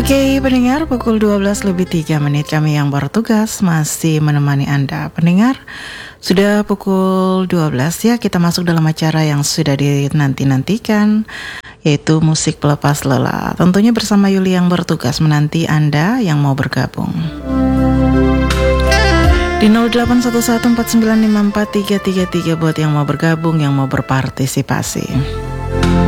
Oke pendengar, pukul 12 lebih 3 menit kami yang bertugas masih menemani Anda. Pendengar, sudah pukul 12 ya, kita masuk dalam acara yang sudah dinanti-nantikan, yaitu musik pelepas lelah. Tentunya bersama Yuli yang bertugas menanti Anda yang mau bergabung. Di 081149543333 buat yang mau bergabung, yang mau berpartisipasi.